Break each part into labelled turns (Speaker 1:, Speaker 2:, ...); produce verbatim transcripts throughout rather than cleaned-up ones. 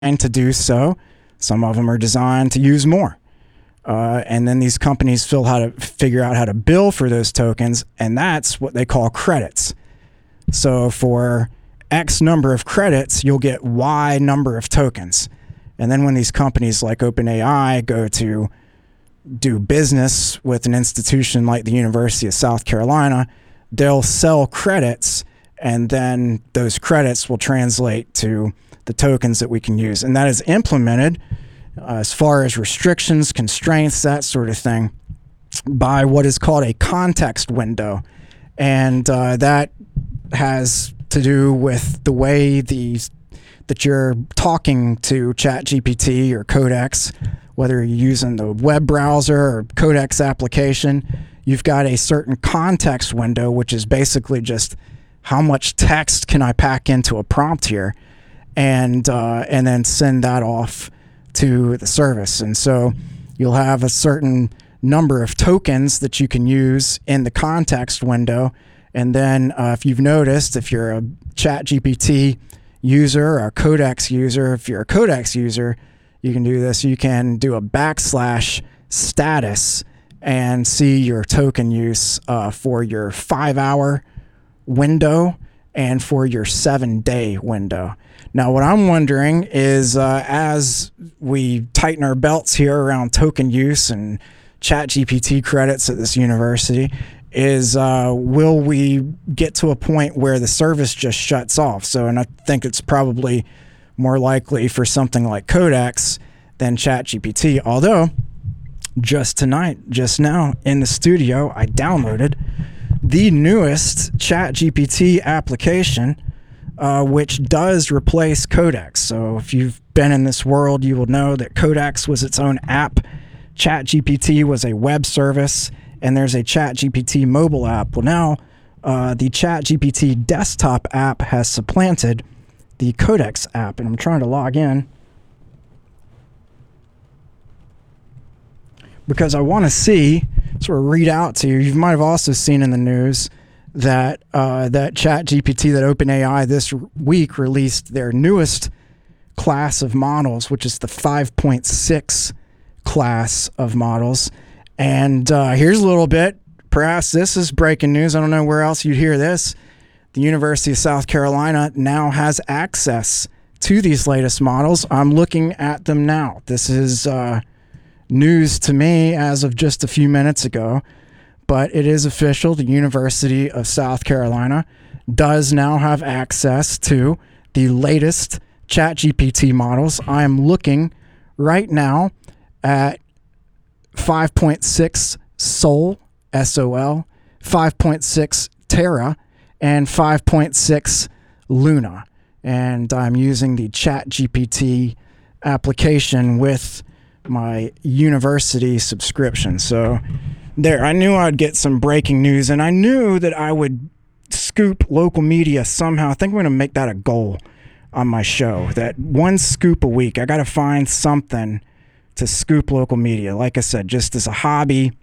Speaker 1: to do so. Some of them are designed to use more. Uh, and then these companies feel how to figure out how to bill for those tokens, and that's what they call credits. So for X number of credits, you'll get Y number of tokens. And then when these companies like OpenAI go to do business with an institution like the University of South Carolina, they'll sell credits, and then those credits will translate to the tokens that we can use. And that is implemented uh, as far as restrictions, constraints, that sort of thing, by what is called a context window. And uh, that has to do with the way these that you're talking to ChatGPT or Codex, whether you're using the web browser or Codex application. You've got a certain context window, which is basically just how much text can I pack into a prompt here, and uh, and then send that off to the service. And so you'll have a certain number of tokens that you can use in the context window. And then uh, if you've noticed, if you're a ChatGPT user or a Codex user, if you're a Codex user, you can do this. You can do a backslash status and see your token use uh, for your five hour window and for your seven day window. Now, what I'm wondering is uh, as we tighten our belts here around token use and ChatGPT credits at this university, is uh, will we get to a point where the service just shuts off? So, and I think it's probably more likely for something like Codex than ChatGPT. Although, just tonight, just now in the studio, I downloaded the newest ChatGPT application, uh, which does replace Codex. So if you've been in this world, you will know that Codex was its own app. ChatGPT was a web service, and there's a ChatGPT mobile app. Well, now uh, the ChatGPT desktop app has supplanted the Codex app, and I'm trying to log in because I want to see, sort of read out to you. You might have also seen in the news that uh, that ChatGPT, that OpenAI this week released their newest class of models, which is the five point six class of models. And uh, here's a little bit. Perhaps this is breaking news. I don't know where else you'd hear this. The University of South Carolina now has access to these latest models. I'm looking at them now. This is uh, news to me as of just a few minutes ago, but it is official. The University of South Carolina does now have access to the latest ChatGPT models. I am looking right now at five point six Sol, S O L, five point six Terra, and five point six Luna. And I'm using the ChatGPT application with my university subscription. So there, I knew I'd get some breaking news, and I knew that I would scoop local media somehow. I think I'm going to make that a goal on my show, that one scoop a week. I got to find something to scoop local media. Like I said, just as a hobby,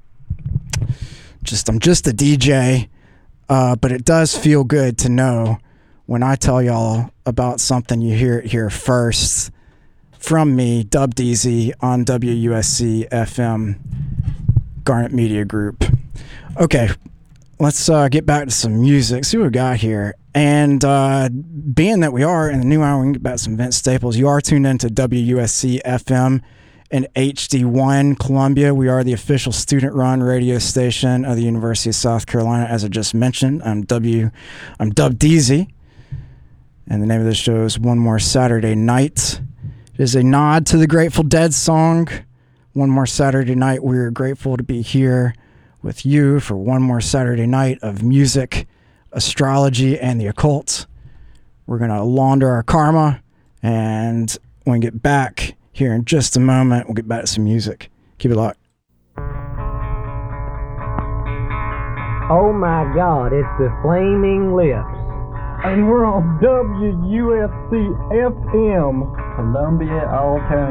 Speaker 1: just I'm just a D J, uh, but it does feel good to know when I tell y'all about something, you hear it here first from me, Dub D Z, on W U S C F M, Garnet Media Group. Okay, let's uh, get back to some music, see what we got here. And uh, being that we are in the new hour, we can get back to some Vince Staples. You are tuned into W U S C F M and H D one Columbia. We are the official student-run radio station of the University of South Carolina. As I just mentioned, I'm W, I'm Dub D Z, and the name of the show is One More Saturday Night. It is a nod to the Grateful Dead song, One More Saturday Night. We're grateful to be here with you for one more Saturday night of music, astrology, and the occult. We're going to launder our karma, and when we get back here in just a moment, we'll get back to some music. Keep it locked.
Speaker 2: Oh my God, it's the Flaming Lips.
Speaker 3: And we're on W U S C F M,
Speaker 4: Columbia Alternative.